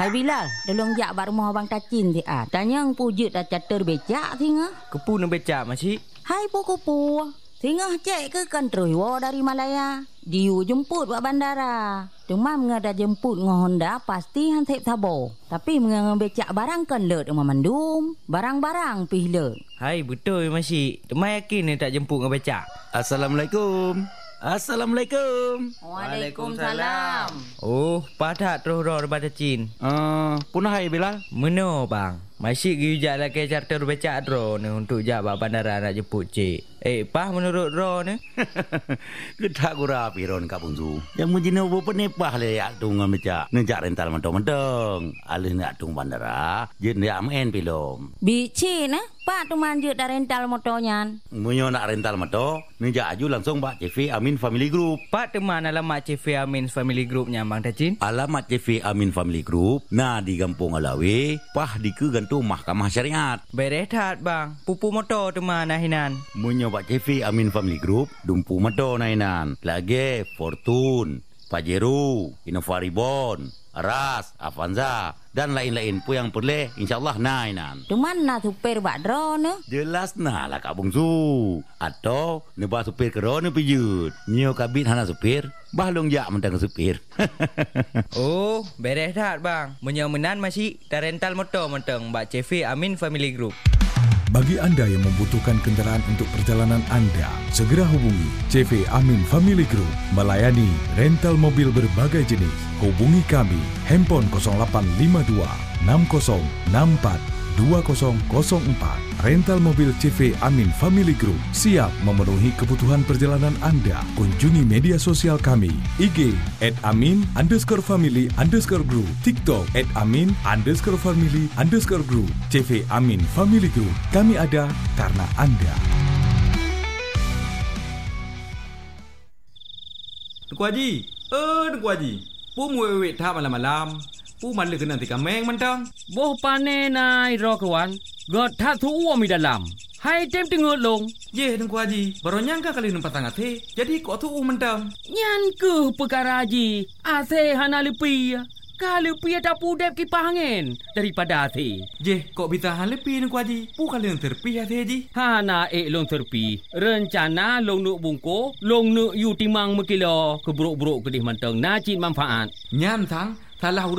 Hai Bilal, tolong jak bak rumah abang Tacin ti ah. Tanya pujut dah catur becak tinga. Kepu nak becak masih. Hai puku. Tinga cek ke kantroi wo dari Malaya. Diu jemput buat bandara. Cuma mengada jemput dengan Honda pasti hansip sabo. Tapi mengada becak barang kan let dengan mandum. Barang-barang pih let. Hai betul masih. Temai yakin ni tak jemput dengan becak. Assalamualaikum. Waalaikumsalam. Oh, padak terus roh daripada Cin. Punah hai Bilal? Meno bang. Masih gijak lagi charter becak ro ni untuk jak bak bandara nak jemput cik. Pah menurut ro ni? Kedak gura piron Kak Bungsu. Yang menjina apa nepah le yak tung becak. Nejak rental mentong-mentong. Alih nak tung bandara, je nak main pilom. Bici nah, Pak tu manjut dah rental motornya. Munyo nak rental motor, nejak aju langsung Pak CV Amin Family Group. Pak teman alamat CV Amin Family Groupnya Bang Tacin. Alamat CV Amin Family Group, nah di Kampung Alawi, pah di ke gantung Mahkamah Syariat. Berehat bang, pupu motor teman nahinan. Munyo Pak CV Amin Family Group, dumpu motor nahinan. Lagi Fortune, Pajero, Innova Reborn, Aras, Avanza dan lain-lain pun yang boleh insyaallah nainan. Tu mana supir bak drone ne? Jelas nah lah Kak Bungsu. Atau nebah supir kerana pijut. Nyo kabit hana supir, bahlong jak mentang supir. Oh, berehat bang. Menyamenan masih dah rental motor mentang Mbak CV Amin Family Group. Bagi anda yang membutuhkan kenderaan untuk perjalanan anda, segera hubungi CV Amin Family Group melayani rental mobil berbagai jenis. Hubungi kami handphone 0852 6064 2004. Rental mobil CV Amin Family Group siap memenuhi kebutuhan perjalanan anda. Kunjungi media sosial kami IG @amin_family_group, TikTok @amin_family_group. CV Amin Family Group, kami ada karena anda. Tuan Haji, Tuan Haji, pu muwe thap malam-malam. Pu man le kena tika meng mentang. Boh pane nai ro kawan. God tha thu mi dalam. Hai tem tengok long. Ye Tuan Haji, baru nyangka kali nampak tangan te. Jadi kok tu mentang. Nyan ke perkara haji. Ase hana lepi. Kalau pi tak pudep kipas angin daripada ase. Je, kok bisa hal lepi Tuan Haji? Pu kali yang terpi hati Haji. Hana long terpi. Rencana long nuk bungko, long nuk yu timang mekilo keburuk-buruk kedih manteng. Najin manfaat. Nyan tang, salah urus